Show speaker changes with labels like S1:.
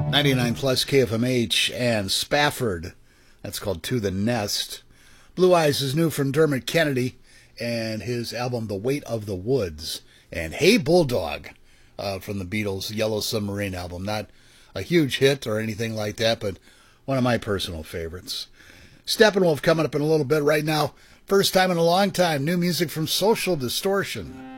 S1: 99 plus KFMH and Spafford. That's called To the Nest. Blue Eyes is new from Dermot Kennedy and his album The Weight of the Woods. And Hey Bulldog from the Beatles' Yellow Submarine album. Not a huge hit or anything like that, but one of my personal favorites. Steppenwolf coming up in a little bit right now. First time in a long time, new music from Social Distortion.